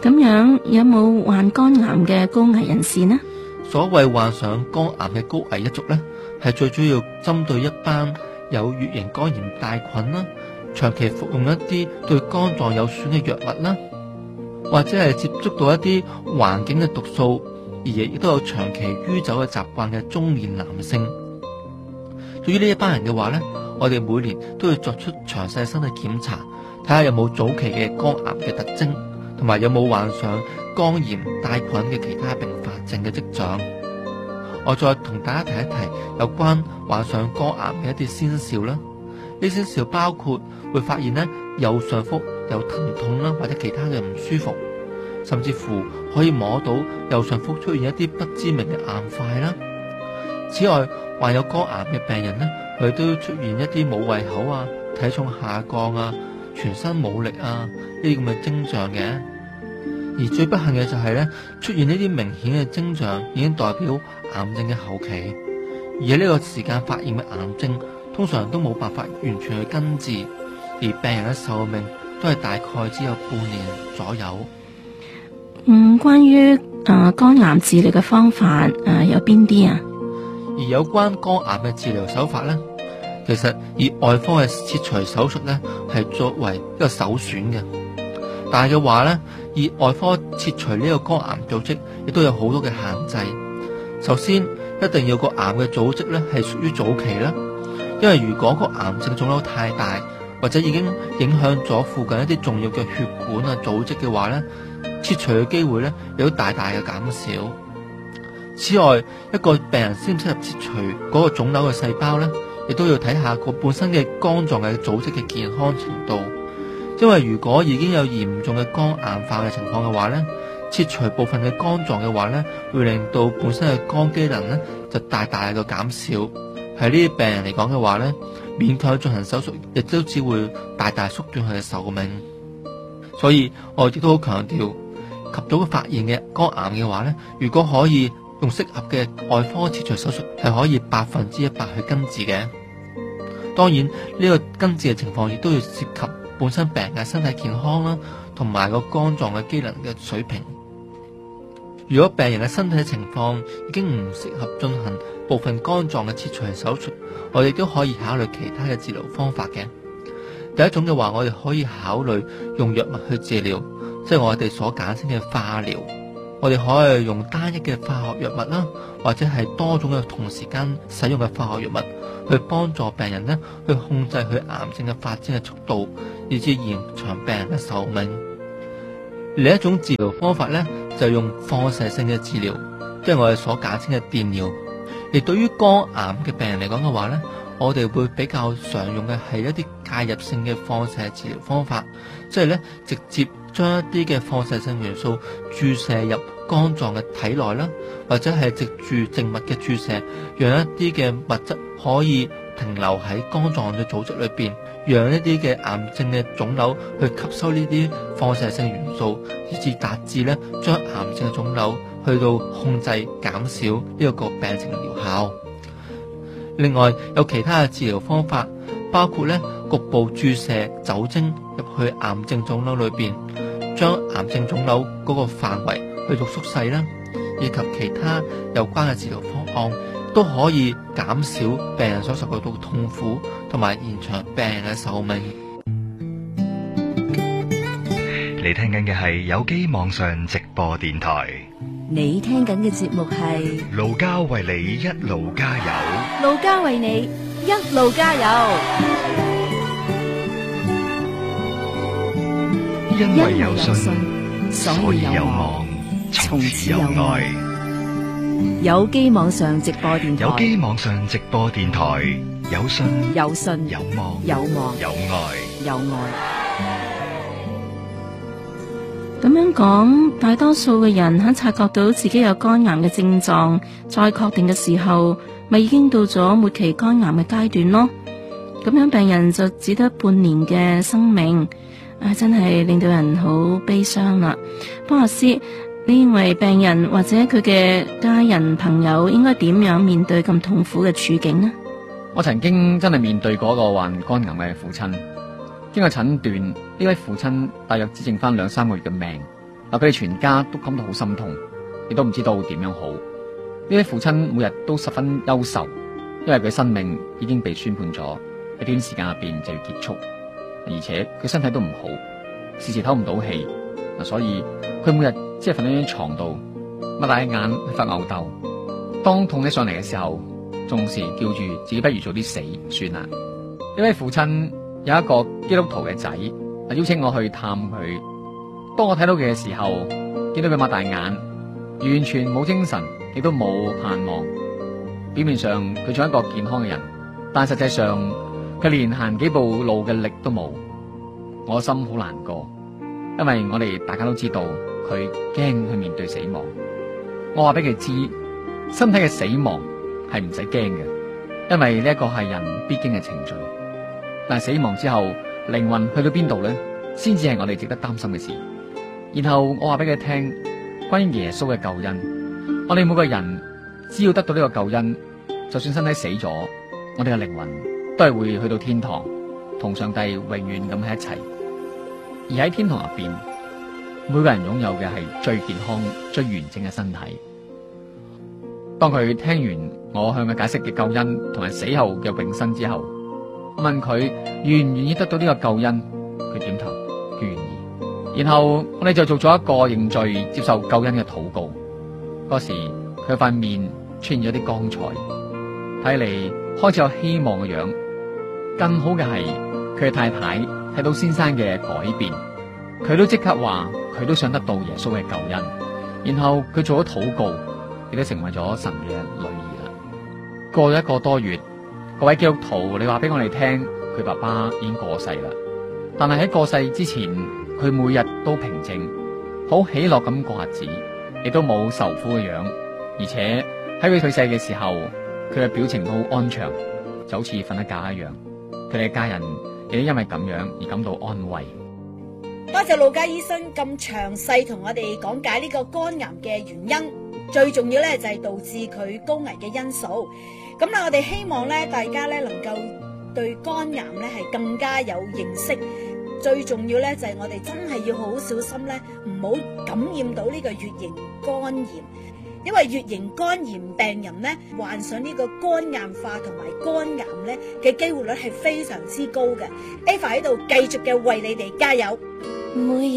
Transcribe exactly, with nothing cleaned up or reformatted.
咁樣有冇患肝癌嘅高危人士呢？ 所謂患上肝癌嘅高危一族呢，係最主要針對一班有乙型肝炎帶菌啦，長期服用一啲對肝臟有損嘅藥物啦，或者係接觸到一啲環境嘅毒素，而亦都有長期酗酒嘅習慣嘅中年男性。對於呢一班人嘅話呢，我哋每年都要作出詳細身體檢查，睇下有冇早期嘅肝癌嘅特徵，同埋有冇患上肝炎帶菌嘅其他併發症嘅跡象。我再同大家提一提有關患上肝癌嘅一啲先兆啦。呢先兆包括會發現呢右上腹有疼痛啦，或者其他嘅唔舒服，甚至乎可以摸到右上腹出現一啲不知名嘅硬塊啦。此外，患有肝癌嘅病人呢，佢都出現一啲冇胃口啊、體重下降啊、全身冇力啊呢啲咁嘅徵象嘅。而最不幸嘅就係咧，出現呢啲明顯嘅徵象已經代表癌症嘅後期，而喺呢個時間發現嘅癌症通常都冇辦法完全去根治，而病人嘅壽命都係大概只有半年左右。 嗯，關於誒、呃、肝癌治療嘅方法誒、呃、有邊啲啊？ 而有關肝癌嘅治療手法咧，其實以外科嘅切除手術咧係作為一個首選嘅。但係嘅話咧，以外科切除呢個肝癌組織，亦都有好多嘅限制。首先，一定要個癌嘅組織咧係屬於早期啦，因為如果個癌症腫瘤太大，或者已經影響咗附近一啲重要嘅血管啊組織嘅話咧，切除嘅機會咧亦都大大嘅減少。此外，一個病人適唔適合切除嗰個腫瘤嘅細胞咧，亦都要睇下個本身嘅肝臟嘅組織嘅健康程度。因為如果已經有嚴重嘅肝硬化嘅情況嘅話咧，切除部分嘅肝臟嘅話咧，會令到本身嘅肝機能咧就大大嘅減少。喺呢啲病人嚟講嘅話咧，勉強進行手術，亦都只會大大縮短佢嘅壽命。所以我亦都好強調，及早發現嘅肝癌嘅話咧，如果可以用適合嘅外科切除手術，係可以百分之一百去根治嘅。當然呢個根治嘅情況亦都要涉及本身病人嘅身體健康啦，同埋個肝臟嘅機能嘅水平。如果病人嘅身體情況已經唔適合進行部分肝臟嘅切除手術，我哋都可以考慮其他嘅治療方法嘅。第一種嘅話，我哋可以考慮用藥物去治療，即係我哋所簡稱嘅化療。我哋可以用單一嘅化學藥物啦，或者係多種嘅同時間使用嘅化學藥物，去幫助病人呢去控制佢癌症嘅發展嘅速度，以至延長病人嘅壽命。另一種治療方法呢，就係用放射性嘅治療，即係我哋所簡稱嘅電療。而對於肝癌嘅病人嚟講嘅話呢，我哋會比較常用嘅係一啲介入性嘅放射治療方法，即係咧直接將一啲嘅放射性元素注射入肝臟嘅體內啦，或者係藉住靜脈嘅注射，讓一啲嘅物質可以停留喺肝臟嘅組織裏邊，讓一啲嘅癌症嘅腫瘤去吸收呢啲放射性元素，以至達至咧將癌症嘅腫瘤去到控制減少呢個個病情療效。另外有其他嘅治療方法，包括咧局部注射酒精入去癌症腫瘤裏邊，將癌症腫瘤嗰個範圍去到縮細啦，以及其他有關嘅治療方案，都可以減少病人所受到嘅痛苦，同埋延長病人嘅壽命。 你聽緊嘅係有機網上直播電台。 你聽緊嘅節目係盧家為你一路加油， 盧家為你一路加油， 因為有信，所以有望，從此有愛。 有機網上直播電台， 有機網上直播電台，有信， 有信， 有望， 有望， 有愛， 有愛。 咁樣講，大多數嘅人喺察覺到自己有肝癌嘅症狀，再確定嘅時候，咪已經到咗末期肝癌嘅階段咯。咁樣病人就只得半年嘅生命，啊，真係令到人好悲傷啦。波阿斯，你認為病人或者佢嘅家人朋友應該點樣面對咁痛苦嘅處境呢？ 我曾經真係面對過一個患肝癌嘅父親，經過診斷，呢位父親大約只剩翻兩三個月嘅命， 嗱，佢哋全家都感到好心痛，亦都唔知道點樣好。呢位父親每日都十分憂愁，因為佢生命已經被宣判咗喺短時間入邊就要結束，而且佢身體都唔好，時時唞唔到氣，嗱，所以佢每日只係瞓喺張床度，擘大眼發吽哣。當痛起上嚟嘅時候，仲時叫住自己不如早啲死算啦。呢位父親有一個基督徒嘅仔，邀請我去探佢。當我睇到佢嘅時候，見到佢擘大眼，完全冇精神，亦都冇盼望。表面上佢仲係一個健康嘅人，但實際上佢連行幾步路嘅力都冇。我心好難過，因為我哋大家都知道佢驚去面對死亡。我話俾佢知，身體嘅死亡係唔使驚嘅，因為呢一個係人必經嘅程序。但係死亡之後，靈魂去到邊度呢？先至係我哋值得擔心嘅事。然後我話俾佢聽，關於耶穌嘅救恩，我哋每個人只要得到呢個救恩，就算身體死咗，我哋嘅靈魂都係會去到天堂，同上帝永遠咁喺一齊。而喺天堂入邊，每個人擁有嘅係最健康、最完整嘅身體。當佢聽完我向佢解釋嘅救恩同埋死後嘅永生之後，我問佢願唔願意得到呢個救恩，佢點頭，佢願意。然後我哋就做咗一個認罪接受救恩嘅禱告。嗰時佢塊面出現咗啲光彩，睇嚟開始有希望嘅樣。更好嘅係佢嘅太太睇到先生嘅改變，佢都即刻話佢都想得到耶穌嘅救恩。然後佢做咗禱告，亦都成為咗神嘅女兒啦。過咗一個多月，各位基督徒，你話俾我哋聽，佢爸爸已經過世啦。但係喺過世之前，佢每日都平靜，好喜樂咁過日子，亦都冇愁苦嘅樣。而且喺佢退世嘅時候，佢嘅表情都好安詳，就好似瞓一覺一樣。佢哋嘅家人亦都因為咁樣而感到安慰。 多謝路加醫生咁詳細同我哋講解呢個肝癌嘅原因，最重要咧就係導致佢高危嘅因素。咁啦，我哋希望咧大家咧能夠對肝癌咧係更加有認識。最重要咧就係我哋真係要好好小心咧，唔好感染到呢個乙型肝炎，因為乙型肝炎病人咧患上呢個肝硬化同埋肝癌咧嘅機會率係非常之高嘅。Eva 喺度繼續嘅為你哋加油。 每